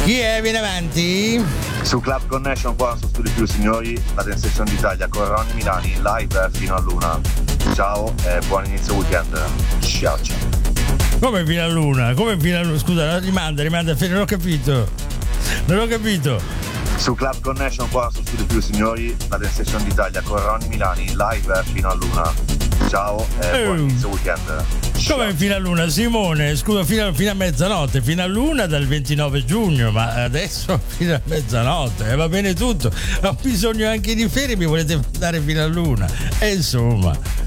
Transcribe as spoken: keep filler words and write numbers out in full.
Chi è? Viene avanti. Su Club Connection qua su Studio Più, signori, la Dance Session d'Italia con Ronny Milani live fino a luna. Ciao e buon inizio weekend. Ciao ciao. Come fino a luna? Come fino a luna? Scusa, rimanda, rimanda, non ho capito. Non ho capito. Su Club Connection qua su Studio Più, signori, la Dance Session d'Italia con Ronny Milani live fino a luna. Ciao e buon inizio weekend. Ciao. Come fino a luna, Simone? Scusa, fino a, fino a mezzanotte, fino a luna dal ventinove giugno, ma adesso fino a mezzanotte, eh, va bene tutto. Ho bisogno anche di ferie, mi volete dare fino a luna. E insomma.